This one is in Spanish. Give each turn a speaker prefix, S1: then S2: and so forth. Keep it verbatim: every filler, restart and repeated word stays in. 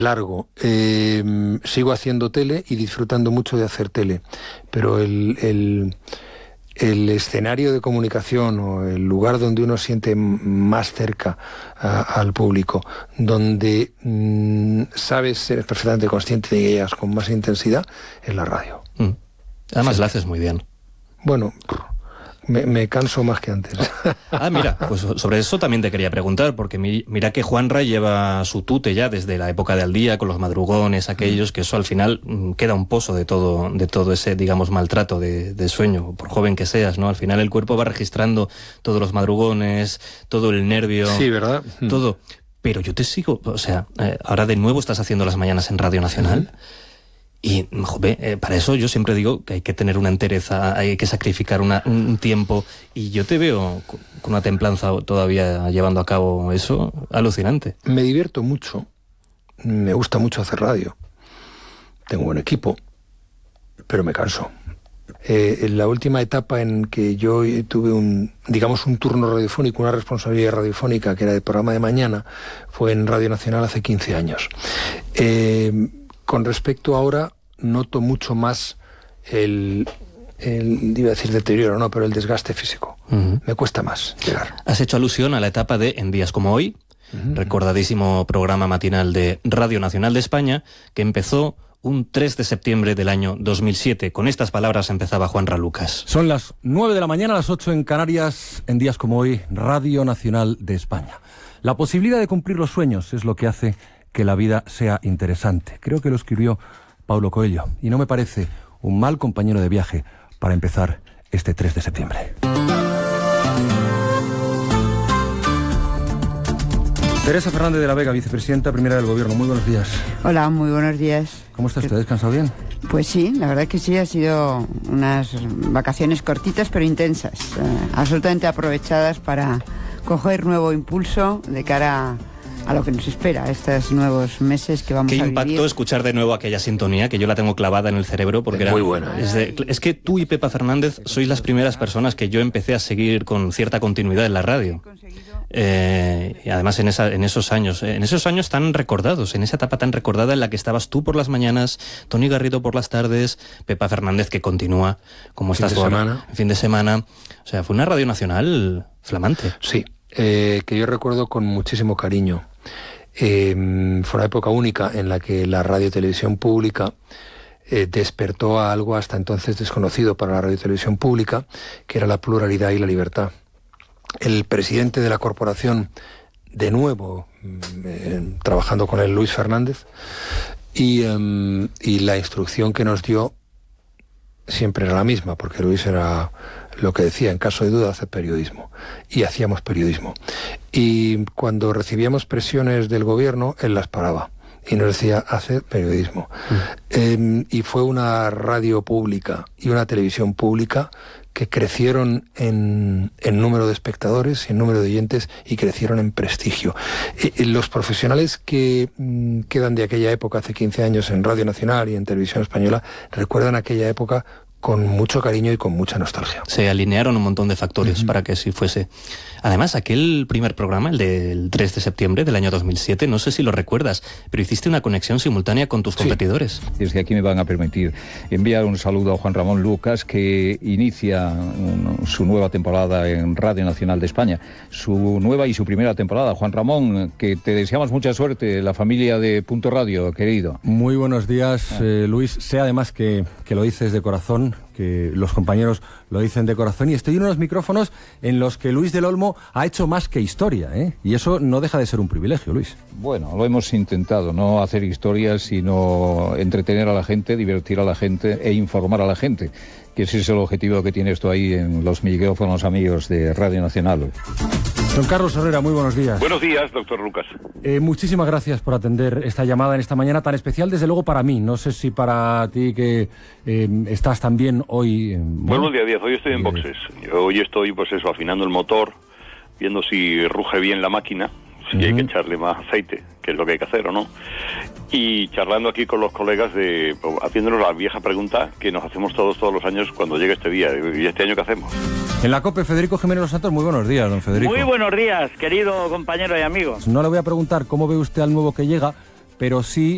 S1: Largo. Eh, sigo haciendo tele y disfrutando mucho de hacer tele, pero el, el, el escenario de comunicación o el lugar donde uno siente más cerca a, al público, donde mmm, sabes ser perfectamente consciente de ellas con más intensidad, es la radio.
S2: Mm. Además,
S1: sí.
S2: La haces muy bien.
S1: Bueno, me, me canso más que antes.
S2: Ah, mira, pues sobre eso también te quería preguntar, porque mi, mira que Juanra lleva su tute ya desde la época de Al Día, con los madrugones, aquellos, que eso al final mmm, queda un pozo de todo, de todo ese, digamos, maltrato de, de sueño, por joven que seas, ¿no? Al final el cuerpo va registrando todos los madrugones, todo el nervio.
S1: Sí, ¿verdad?
S2: Todo. Pero yo te sigo, o sea, eh, ahora de nuevo estás haciendo las mañanas en Radio Nacional. Uh-huh. Y, joder, eh, para eso yo siempre digo que hay que tener una entereza, hay que sacrificar una, un tiempo. Y yo te veo con una templanza todavía llevando a cabo eso, alucinante.
S1: Me divierto mucho, me gusta mucho hacer radio. Tengo buen equipo, pero me canso. Eh, en la última etapa en que yo tuve un, digamos, un turno radiofónico, una responsabilidad radiofónica, que era del programa de mañana, fue en Radio Nacional hace quince años. Eh... Con respecto a ahora, noto mucho más el, el, iba a decir deterioro, no, pero el desgaste físico. Uh-huh. Me cuesta más llegar.
S2: Has hecho alusión a la etapa de En días como hoy, uh-huh. recordadísimo programa matinal de Radio Nacional de España, que empezó un tres de septiembre del año dos mil siete. Con estas palabras empezaba Juanra Lucas.
S3: Son las nueve de la mañana, las ocho en Canarias, En días como hoy, Radio Nacional de España. La posibilidad de cumplir los sueños es lo que hace que la vida sea interesante. Creo que lo escribió Paulo Coelho y no me parece un mal compañero de viaje para empezar este tres de septiembre. Teresa Fernández de la Vega, vicepresidenta primera del Gobierno. Muy buenos días.
S4: Hola, muy buenos días.
S3: ¿Cómo está usted? ¿Ha descansado bien?
S4: Pues sí, la verdad que sí, ha sido unas vacaciones cortitas pero intensas, eh, absolutamente aprovechadas para coger nuevo impulso de cara a a lo que nos espera estos nuevos meses que vamos a vivir.
S2: Qué impacto escuchar de nuevo aquella sintonía que yo la tengo clavada en el cerebro porque
S1: es
S2: era
S1: muy buena.
S2: Es, de, es que tú y Pepa Fernández sois las primeras personas que yo empecé a seguir con cierta continuidad en la radio. Eh, y además en, esa, en esos años, en esos años tan recordados, en esa etapa tan recordada en la que estabas tú por las mañanas, Tony Garrido por las tardes, Pepa Fernández que continúa como estás tú ahora, fin de semana. O sea, fue una radio nacional flamante.
S1: Sí, eh, que yo recuerdo con muchísimo cariño. Eh, fue una época única en la que la radio y televisión pública eh, despertó a algo hasta entonces desconocido para la radio y televisión pública, que era la pluralidad y la libertad. El presidente de la corporación, de nuevo, eh, trabajando con él, Luis Fernández, y, eh, y la instrucción que nos dio siempre era la misma, porque Luis era lo que decía, en caso de duda, hacer periodismo. Y hacíamos periodismo. Y cuando recibíamos presiones del gobierno, él las paraba. Y nos decía, hacer periodismo. Mm. Eh, y fue una radio pública y una televisión pública que crecieron en, en número de espectadores, en número de oyentes, y crecieron en prestigio. Eh, los profesionales que mm, quedan de aquella época, hace quince años, en Radio Nacional y en Televisión Española, recuerdan aquella época con mucho cariño y con mucha nostalgia.
S2: Se alinearon un montón de factores uh-huh. para que así fuese. Además, aquel primer programa, el del tres de septiembre del año dos mil siete, no sé si lo recuerdas, pero hiciste una conexión simultánea con tus sí. competidores.
S5: Desde aquí me van a permitir enviar un saludo a Juan Ramón Lucas, que inicia un, su nueva temporada en Radio Nacional de España. Su nueva y su primera temporada. Juan Ramón, que te deseamos mucha suerte, la familia de Punto Radio, querido.
S3: Muy buenos días, eh, Luis. Sé además que, que lo dices de corazón, que los compañeros lo dicen de corazón, y estoy en unos micrófonos en los que Luis del Olmo ha hecho más que historia, ¿eh? Y eso no deja de ser un privilegio, Luis.
S5: Bueno, lo hemos intentado, no hacer historias, sino entretener a la gente, divertir a la gente e informar a la gente, que ese es el objetivo que tiene esto ahí en los micrófonos amigos de Radio Nacional.
S3: Don Carlos Herrera, muy buenos días.
S6: Buenos días, doctor Lucas.
S3: Eh, muchísimas gracias por atender esta llamada en esta mañana tan especial, desde luego para mí. No sé si para ti que eh, estás también hoy... Eh,
S6: bueno, buenos días, días. Hoy estoy en boxes. Yo hoy estoy, pues eso, afinando el motor, viendo si ruge bien la máquina, si uh-huh. hay que echarle más aceite, que es lo que hay que hacer o no. Y charlando aquí con los colegas, de haciéndonos la vieja pregunta que nos hacemos todos todos los años cuando llega este día. ¿Y este año qué hacemos?
S3: En la COPE, Federico Jiménez Los Santos, muy buenos días, don Federico.
S7: Muy buenos días, querido compañero y amigo.
S3: No le voy a preguntar cómo ve usted al nuevo que llega, pero sí